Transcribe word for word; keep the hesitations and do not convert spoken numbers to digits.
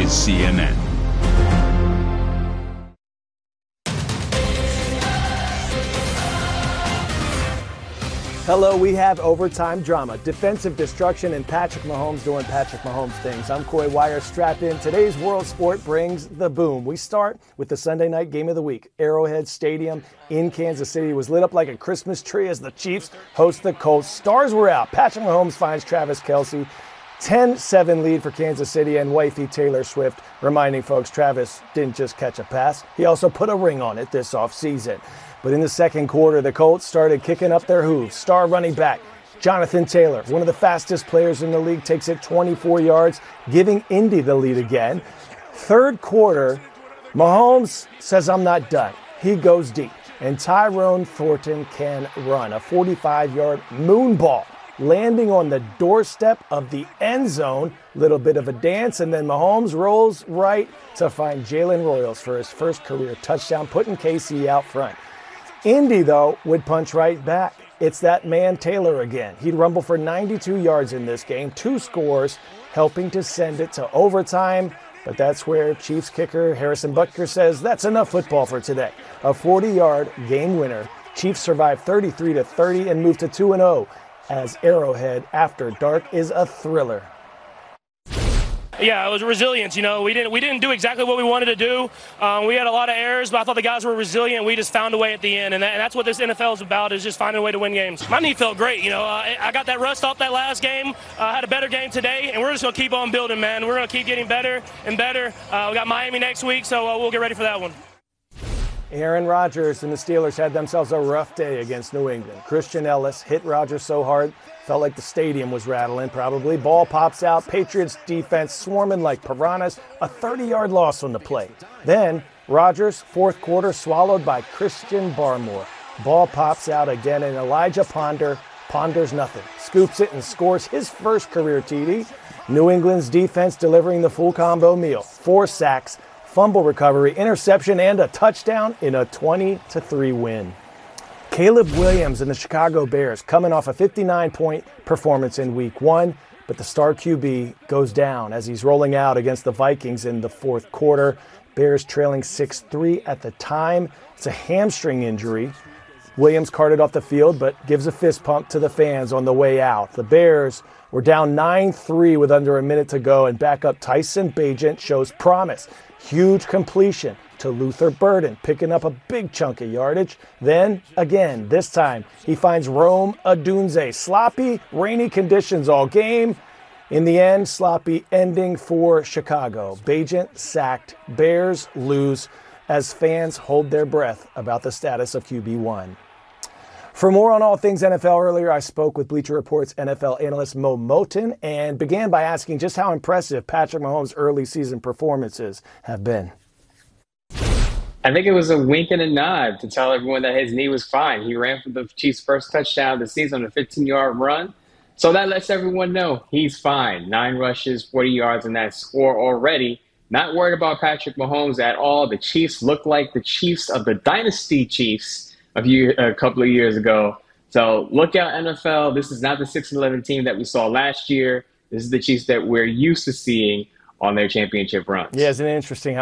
is C N N. Hello, we have overtime drama, defensive destruction, and Patrick Mahomes doing Patrick Mahomes things. I'm Coy Wire, strapped in. Today's World Sport brings the boom. We start with the Sunday night game of the week. Arrowhead Stadium in Kansas City was lit up like a Christmas tree as the Chiefs host the Colts. Stars were out. Patrick Mahomes finds Travis Kelce. ten seven lead for Kansas City, and wifey Taylor Swift reminding folks Travis didn't just catch a pass. He also put a ring on it this offseason. But in the second quarter, the Colts started kicking up their hooves. Star running back Jonathan Taylor, one of the fastest players in the league, takes it twenty-four yards, giving Indy the lead again. Third quarter, Mahomes says, I'm not done. He goes deep, and Tyrone Thornton can run a forty-five-yard moon ball, landing on the doorstep of the end zone. Little bit of a dance, and then Mahomes rolls right to find Jalen Royals for his first career touchdown, putting K C out front. Indy, though, would punch right back. It's that man Taylor again. He'd rumble for ninety-two yards in this game, two scores, helping to send it to overtime. But that's where Chiefs kicker Harrison Butker says that's enough football for today. A forty-yard game winner. Chiefs survive thirty-three to thirty and move to two and oh as Arrowhead After Dark is a thriller. Yeah, it was resilience. You know, we didn't we didn't do exactly what we wanted to do. Um, we had a lot of errors, but I thought the guys were resilient. We just found a way at the end, and, that, and that's what this N F L is about: is just finding a way to win games. My knee felt great. You know, uh, I got that rust off that last game. I uh, had a better game today, and we're just gonna keep on building, man. We're gonna keep getting better and better. Uh, we got Miami next week, so uh, we'll get ready for that one. Aaron Rodgers and the Steelers had themselves a rough day against New England. Christian Ellis hit Rodgers so hard, felt like the stadium was rattling probably. Ball pops out, Patriots defense swarming like piranhas, a thirty-yard loss on the play. Then Rodgers, fourth quarter, swallowed by Christian Barmore. Ball pops out again, and Elijah Ponder ponders nothing, scoops it and scores his first career T D. New England's defense delivering the full combo meal. Four sacks, fumble recovery, interception, and a touchdown in a twenty to three win. Caleb Williams and the Chicago Bears coming off a fifty-nine point performance in week one, but the star Q B goes down as he's rolling out against the Vikings in the fourth quarter. Bears trailing six three at the time. It's a hamstring injury. Williams carted off the field, but gives a fist pump to the fans on the way out. The Bears were down nine three with under a minute to go, and backup Tyson Bagent shows promise. Huge completion to Luther Burden, picking up a big chunk of yardage. Then, again, this time, he finds Rome Odunze. Sloppy, rainy conditions all game. In the end, sloppy ending for Chicago. Bagent sacked. Bears lose as fans hold their breath about the status of Q B one. For more on all things N F L, earlier I spoke with Bleacher Report's N F L analyst Mo Moton and began by asking just how impressive Patrick Mahomes' early season performances have been. I think it was a wink and a nod to tell everyone that his knee was fine. He ran for the Chiefs' first touchdown of the season on a fifteen-yard run. So that lets everyone know he's fine. Nine rushes, forty yards in that score already. Not worried about Patrick Mahomes at all. The Chiefs look like the Chiefs of the Dynasty Chiefs a, few, a couple of years ago. So look out, N F L. This is not the six and eleven team that we saw last year. This is the Chiefs that we're used to seeing on their championship runs. Yeah, isn't it interesting how